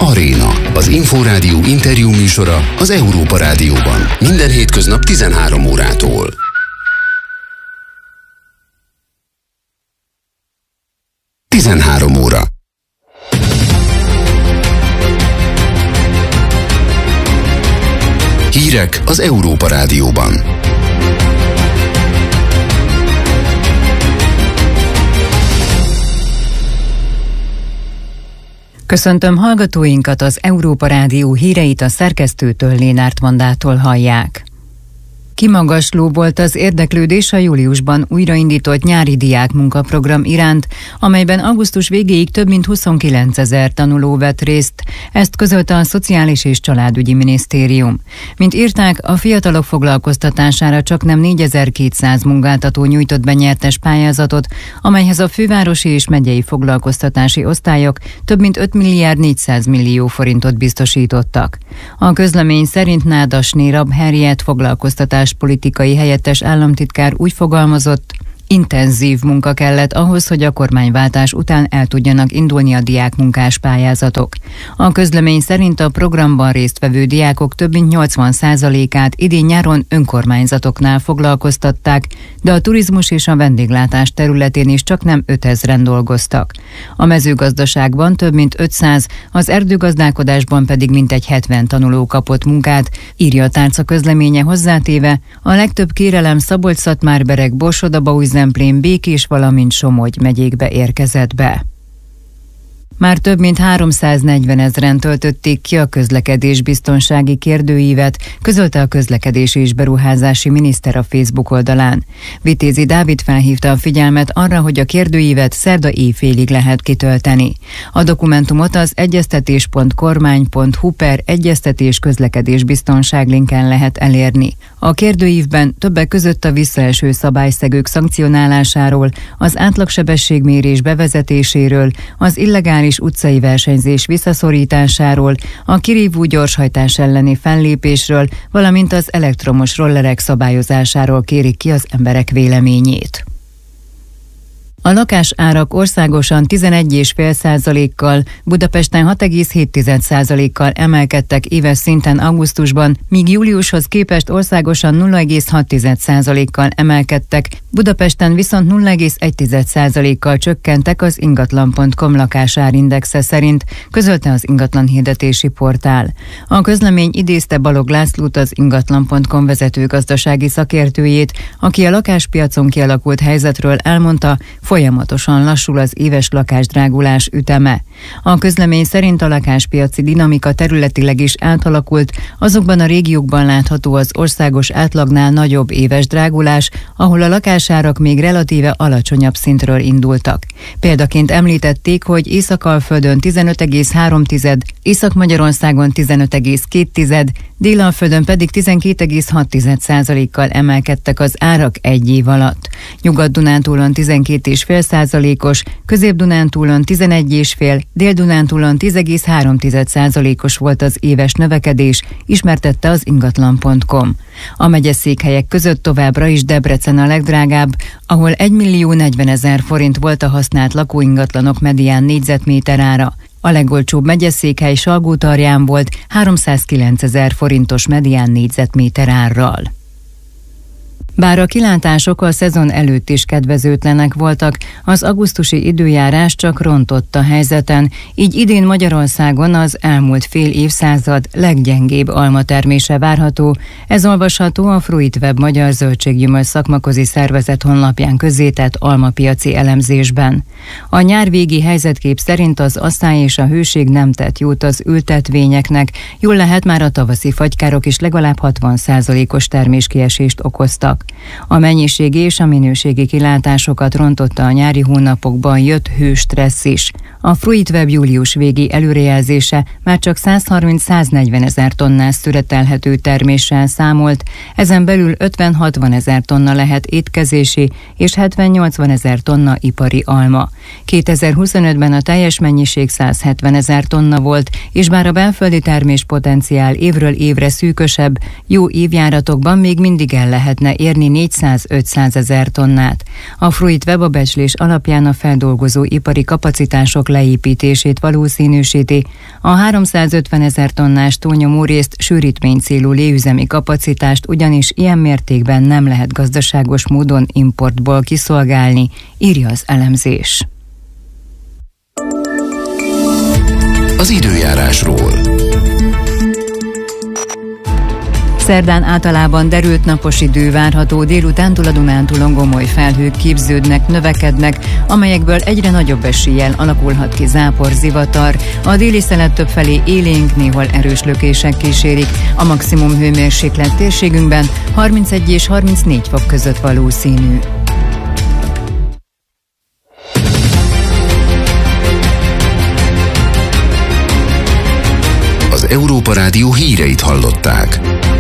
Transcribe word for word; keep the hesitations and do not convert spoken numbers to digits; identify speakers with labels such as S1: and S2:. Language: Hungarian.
S1: Aréna, az Inforádió interjú műsora az Európa Rádióban. Minden hétköznap tizenhárom órától. tizenhárom óra. Hírek az Európa Rádióban.
S2: Köszöntöm hallgatóinkat, az Európa Rádió híreit a szerkesztőtől, Lénárt Vandától hallják. Kimagasló volt az érdeklődés a júliusban újraindított nyári diákmunkaprogram iránt, amelyben augusztus végéig több mint huszonkilencezer tanuló vett részt. Ezt közölte a Szociális és Családügyi Minisztérium. Mint írták, a fiatalok foglalkoztatására csaknem négyezer-kétszáz munkáltató nyújtott be nyertes pályázatot, amelyhez a fővárosi és megyei foglalkoztatási osztályok több mint öt milliárd négyszáz millió forintot biztosítottak. A közlemény szerint Nádasné Rabherriet foglalkoztatás politikai helyettes államtitkár úgy fogalmazott, intenzív munka kellett ahhoz, hogy a kormányváltás után el tudjanak indulni a diákmunkás pályázatok. A közlemény szerint a programban résztvevő diákok több mint nyolcvan százalékát idén nyáron önkormányzatoknál foglalkoztatták, de a turizmus és a vendéglátás területén is csaknem ötezren dolgoztak. A mezőgazdaságban több mint ötszáz, az erdőgazdálkodásban pedig mintegy hetven tanuló kapott munkát, írja a tárca közleménye hozzátéve, a legtöbb kérelem Szabolcs-Szatmár-Bereg, Borsod-Abaúj-Zemplén, Békés, valamint Somogy megyékbe érkezett be. Már több mint háromszáznegyven ezren töltötték ki a közlekedésbiztonsági kérdőívet, közölte a közlekedési és beruházási miniszter a Facebook oldalán. Vitézi Dávid felhívta a figyelmet arra, hogy a kérdőívet szerda éjfélig lehet kitölteni. A dokumentumot az egyeztetés pont kormány pont hu per egyeztetés közlekedésbiztonság linken lehet elérni. A kérdőívben többek között a visszaeső szabályszegők szankcionálásáról, az átlagsebességmérés bevezetéséről, az illegális utcai versenyzés visszaszorításáról, a kirívó gyorshajtás elleni fellépésről, valamint az elektromos rollerek szabályozásáról kérik ki az emberek véleményét. A lakásárak országosan tizenegy egész öt százalékkal, Budapesten hat egész hét százalékkal emelkedtek éves szinten augusztusban, míg júliushoz képest országosan nulla egész hat százalékkal emelkedtek, Budapesten viszont nulla egész egy százalékkal csökkentek az ingatlan pont com lakásárindexe szerint, közölte az ingatlanhirdetési portál. A közlemény idézte Balog Lászlót, az ingatlan pont com vezető gazdasági szakértőjét, aki a lakáspiacon kialakult helyzetről elmondta, folyamatosan lassul az éves lakásdrágulás üteme. A közlemény szerint a lakáspiaci dinamika területileg is átalakult, azokban a régiókban látható az országos átlagnál nagyobb éves drágulás, ahol a lakásárak még relatíve alacsonyabb szintről indultak. Példaként említették, hogy Észak-Alföldön tizenöt egész három, Észak-Magyarországon tizenöt egész két, Dél-Alföldön pedig tizenkét egész hat százalékkal emelkedtek az árak egy év alatt. Nyugat-Dunántúlon tizenkét egész öt százalékos, Közép-Dunántúlon tizenegy egész öt, Dél-Dunántúlon tíz egész három százalékos volt az éves növekedés, ismertette az ingatlan pont com. A megyeszékhelyek között továbbra is Debrecen a legdrágább, ahol egymillió negyvenezer forint volt a használt lakóingatlanok medián négyzetméter ára. A legolcsóbb megyeszékhely Salgótarján volt háromszázkilencezer forintos medián négyzetméter árral. Bár a kilátások a szezon előtt is kedvezőtlenek voltak, az augusztusi időjárás csak rontott a helyzeten, így idén Magyarországon az elmúlt fél évszázad leggyengébb almatermése várható. Ez olvasható a Fruitweb Magyar Zöldséggyümölcs Szakmaközi Szervezet honlapján közzétett almapiaci elemzésben. A nyárvégi helyzetkép szerint az asszály és a hőség nem tett jót az ültetvényeknek, jól lehet már a tavaszi fagykárok is legalább hatvan százalékos terméskiesést okoztak. A mennyiségi és a minőségi kilátásokat rontotta a nyári hónapokban jött hőstressz is. A Fruitweb július végi előrejelzése már csak százharminc-száznegyven ezer tonnás szüretelhető terméssel számolt, ezen belül ötven-hatvan ezer tonna lehet étkezési és hetven-nyolcvan ezer tonna ipari alma. kétezer-huszonötben a teljes mennyiség százhetven ezer tonna volt, és bár a belföldi terméspotenciál évről évre szűkösebb, jó évjáratokban még mindig el lehetne érni elérni négyszáz-ötszázezer tonnát. A Fruit webabecslés alapján a feldolgozó ipari kapacitások leépítését valószínűsíti, a háromszázötvenezer tonnás túlnyomórészt sűrítmény célú léüzemi kapacitást ugyanis ilyen mértékben nem lehet gazdaságos módon importból kiszolgálni, írja az elemzés.
S1: Az időjárásról.
S2: Szerdán általában derült napos idő várható, délutántól a Dunántúlon gomoly felhők képződnek, növekednek, amelyekből egyre nagyobb eséllyel alakulhat ki zápor, zivatar. A déli szelet többfelé élénk, néhol erős lökések kísérik. A maximum hőmérséklet térségünkben harmincegy és harmincnégy fok között valószínű.
S1: Az Európa Rádió híreit hallották.